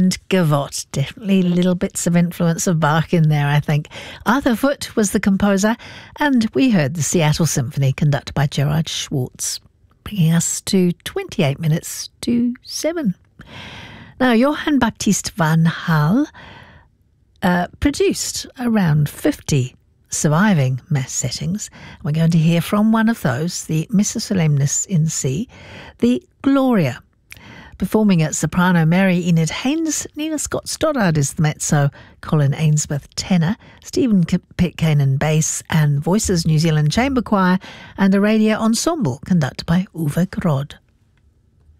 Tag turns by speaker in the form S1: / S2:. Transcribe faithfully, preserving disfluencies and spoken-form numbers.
S1: and Gavotte. Definitely little bits of influence of Bach in there, I think. Arthur Foote was the composer, and we heard the Seattle Symphony conducted by Gerard Schwartz, bringing us to twenty-eight minutes to seven. Now, Johann Baptist van Hal uh, produced around fifty surviving mass settings. We're going to hear from one of those, the Missa Solemnis in C, the Gloria. Performing at soprano Mary Enid Haynes, Nina Scott Stoddard is the mezzo, Colin Ainsworth tenor, Stephen Pitcairn bass, and Voices New Zealand Chamber Choir, and a radio ensemble conducted by Uwe Grod.